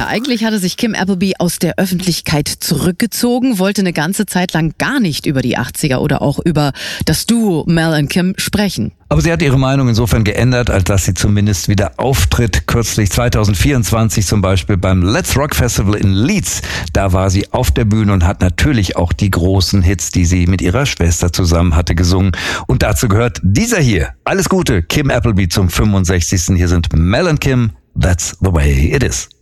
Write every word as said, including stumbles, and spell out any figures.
eigentlich hatte sich Kim Appleby aus der Öffentlichkeit zurückgezogen, wollte eine ganze Zeit lang gar nicht über die achtziger oder auch über das Duo Mel und Kim sprechen. Aber sie hat ihre Meinung insofern geändert, als dass sie zumindest wieder auftritt. Kürzlich zwanzig vierundzwanzig zum Beispiel beim Let's Rock Festival in Leeds. Da war sie auf der Bühne und hat natürlich auch die großen Hits, die sie mit ihrer Schwester zusammen hatte, gesungen. Und dazu gehört dieser hier. Alles Gute, Kim Appleby zum fünfundsechzigsten Hier sind Mel und Kim, That's the Way It Is.